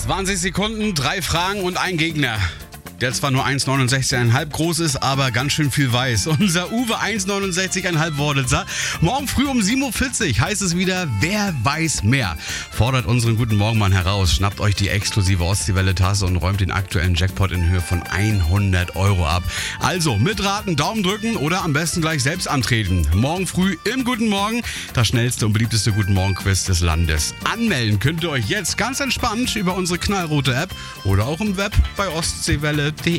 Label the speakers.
Speaker 1: 20 Sekunden, 3 Fragen und ein Gegner. Der zwar nur 1,69,5 groß ist, aber ganz schön viel weiß. Unser Uwe 1,69,5 Wortitzer. Morgen früh um 7.40 Uhr heißt es wieder, wer weiß mehr. Fordert unseren guten Morgenmann heraus, schnappt euch die exklusive Ostseewelle-Tasse und räumt den aktuellen Jackpot in Höhe von 100 Euro ab. Also mitraten, Daumen drücken oder am besten gleich selbst antreten. Morgen früh im Guten Morgen, das schnellste und beliebteste Guten Morgen-Quiz des Landes. Anmelden könnt ihr euch jetzt ganz entspannt über unsere knallrote App oder auch im Web bei ostseewelle.de.